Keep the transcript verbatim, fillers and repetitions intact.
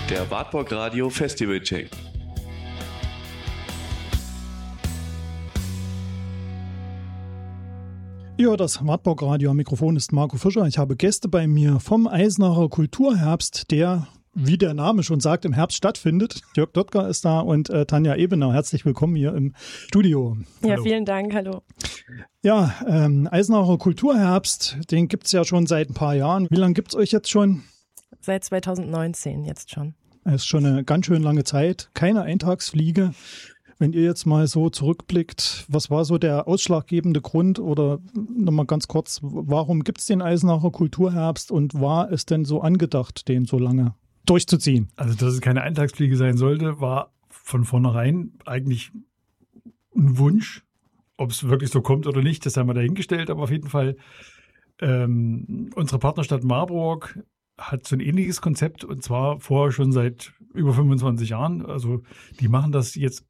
Der Wartburg Radio Festival Check. Ja, das Wartburg Radio am Mikrofon ist Marco Fischer. Ich habe Gäste bei mir vom Eisenacher Kulturherbst, der, wie der Name schon sagt, im Herbst stattfindet. Jörg Dottger ist da und äh, Tanja Ebenau. Herzlich willkommen hier im Studio. Ja, Hallo. Vielen Dank. Hallo. Ja, ähm, Eisenacher Kulturherbst, den gibt es ja schon seit ein paar Jahren. Wie lange gibt es euch jetzt schon? Seit zweitausendneunzehn jetzt schon. Das ist schon eine ganz schön lange Zeit. Keine Eintagsfliege. Wenn ihr jetzt mal so zurückblickt, was war so der ausschlaggebende Grund oder nochmal ganz kurz, warum gibt es den Eisenacher Kulturherbst und war es denn so angedacht, den so lange durchzuziehen? Also, dass es keine Eintagsfliege sein sollte, war von vornherein eigentlich ein Wunsch. Ob es wirklich so kommt oder nicht, das haben wir dahingestellt, aber auf jeden Fall ähm, unsere Partnerstadt Marburg hat so ein ähnliches Konzept und zwar vorher schon seit über fünfundzwanzig Jahren. Also die machen das jetzt